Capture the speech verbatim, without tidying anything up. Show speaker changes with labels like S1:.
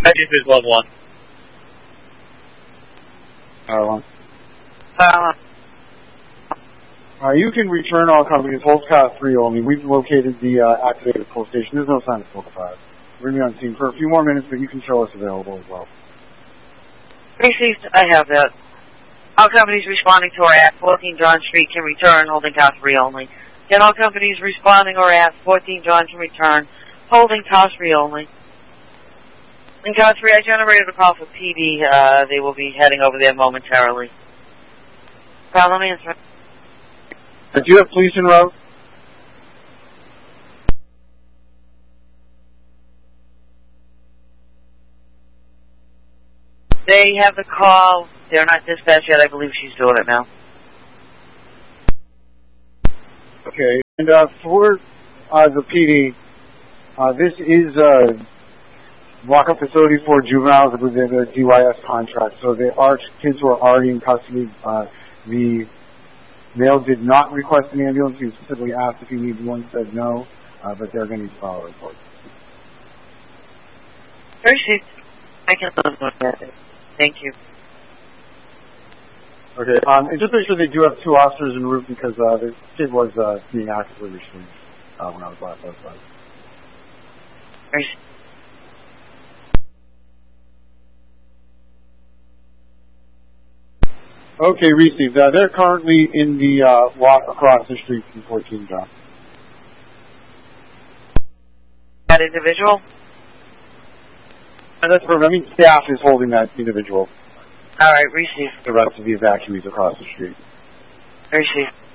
S1: This is level one.
S2: Power one.
S3: Uh,
S2: Uh, you can return all companies, hold Class three only. We've located the uh, activated pull station. There's no sign of Pull five. We're going to be on scene for a few more minutes, but you can show us available as well.
S3: Received. I have that. All companies responding to or at fourteen John Street can return, holding Class three only. Then all companies responding or at fourteen John can return, holding Class three only. In Class three, I generated a call for P D. Uh, they will be heading over there momentarily. Problem answer.
S2: Do you have police en route?
S3: They have the call. They're not dispatched yet. I believe she's doing it now.
S2: Okay. And uh, for uh, the P D, uh, this is a lock-up facility for juveniles with a D Y S contract. So there are kids who are already in custody. Uh, the male did not request an ambulance. He specifically asked if he needed one, said no, uh, but they're going to need to file a report.
S3: Received. I can look at it. Thank you.
S2: Okay, um, and just make sure they do have two officers en route because uh, the kid was uh, being actively restrained uh, when I was last outside.
S3: Received.
S2: Okay, received. Uh, they're currently in the uh, walk across the street from fourteen John.
S3: That individual?
S2: And that's perfect. I mean, staff is holding that individual.
S3: All right, received.
S2: The rest of the evacuees across the street.
S3: Received.